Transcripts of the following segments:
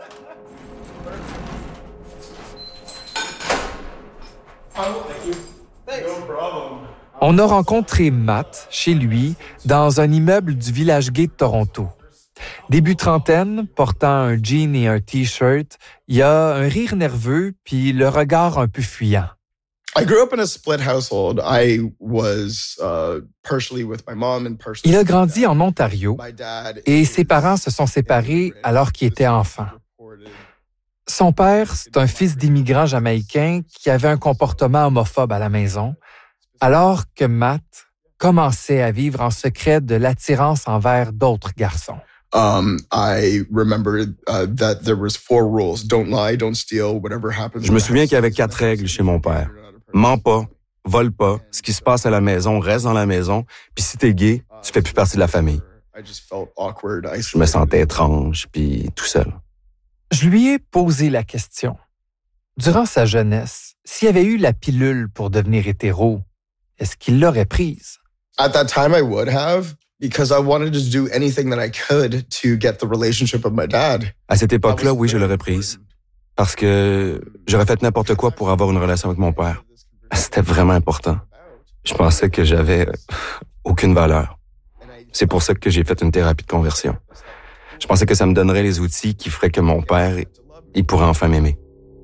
On a rencontré Matt chez lui dans un immeuble du village gay de Toronto. Début trentaine, portant un jean et un T-shirt, il a un rire nerveux puis le regard un peu fuyant. Il a grandi en Ontario et ses parents se sont séparés alors qu'il était enfant. Son père, c'est un fils d'immigrants jamaïcains qui avait un comportement homophobe à la maison, alors que Matt commençait à vivre en secret de l'attirance envers d'autres garçons. Je me souviens qu'il y avait 4 règles chez mon père. Mens pas, vole pas, ce qui se passe à la maison reste dans la maison, puis si t'es gay, tu fais plus partie de la famille. Je me sentais étrange, puis tout seul. Je lui ai posé la question. Durant sa jeunesse, s'il avait eu la pilule pour devenir hétéro, est-ce qu'il l'aurait prise? At that time, I would have, because I wanted to do anything that I could to get the relationship of my dad. À cette époque-là, oui, je l'aurais prise. Parce que j'aurais fait n'importe quoi pour avoir une relation avec mon père. C'était vraiment important. Je pensais que j'avais aucune valeur. C'est pour ça que j'ai fait une thérapie de conversion. Je pensais que ça me donnerait les outils qui feraient que mon père, il pourrait enfin m'aimer.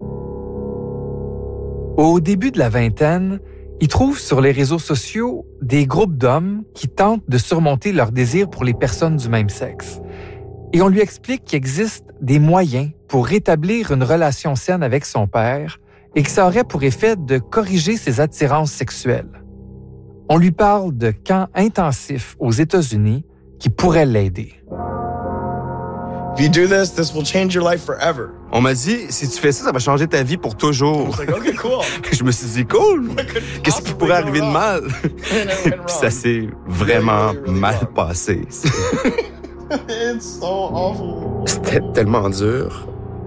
Au début de la vingtaine, il trouve sur les réseaux sociaux des groupes d'hommes qui tentent de surmonter leur désir pour les personnes du même sexe. Et on lui explique qu'il existe des moyens pour rétablir une relation saine avec son père et que ça aurait pour effet de corriger ses attirances sexuelles. On lui parle de camps intensifs aux États-Unis qui pourraient l'aider. If you do this, this will change your life forever. On m'a dit, si tu fais ça, ça va changer ta vie pour toujours. I was like, okay, cool. Je me suis dit, cool! Qu'est-ce qui pourrait arriver de mal? Puis ça s'est vraiment mal passé. It's so awful. C'était tellement dur.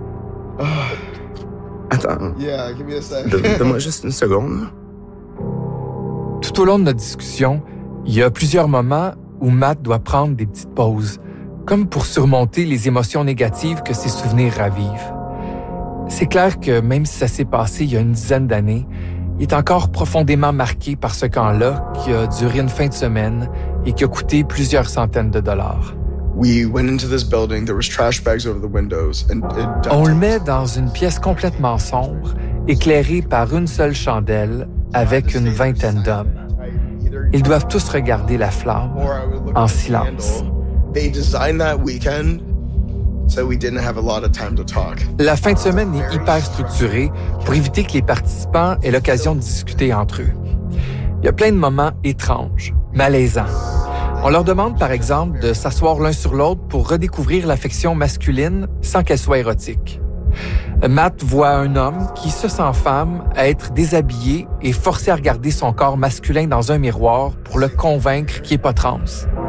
Attends. Yeah, give me a sec. Donne-moi juste une seconde. Tout au long de notre discussion, il y a plusieurs moments où Matt doit prendre des petites pauses, comme pour surmonter les émotions négatives que ses souvenirs ravivent. C'est clair que même si ça s'est passé il y a une dizaine d'années, il est encore profondément marqué par ce camp-là qui a duré une fin de semaine et qui a coûté plusieurs centaines de dollars. On le met dans une pièce complètement sombre, éclairée par une seule chandelle, avec une vingtaine d'hommes. Ils doivent tous regarder la flamme en silence. La fin de semaine est hyper structurée pour éviter que les participants aient l'occasion de discuter entre eux. Il y a plein de moments étranges, malaisants. On leur demande, par exemple, de s'asseoir l'un sur l'autre pour redécouvrir l'affection masculine sans qu'elle soit érotique. Matt voit un homme qui se sent femme à être déshabillé et forcé à regarder son corps masculin dans un miroir pour le convaincre qu'il n'est pas trans.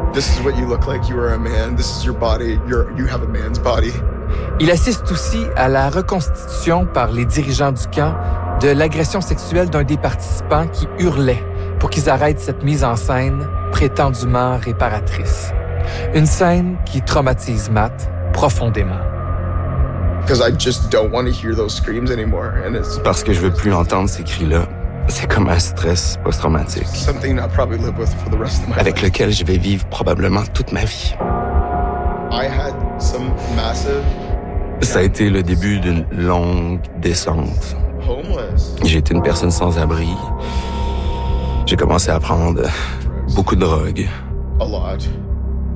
Il assiste aussi à la reconstitution par les dirigeants du camp de l'agression sexuelle d'un des participants qui hurlait pour qu'ils arrêtent cette mise en scène prétendument réparatrice. Une scène qui traumatise Matt profondément. Parce que je veux plus entendre ces cris-là. C'est comme un stress post-traumatique avec lequel je vais vivre probablement toute ma vie. Ça a été le début d'une longue descente. J'ai été une personne sans abri. J'ai commencé à prendre beaucoup de drogue.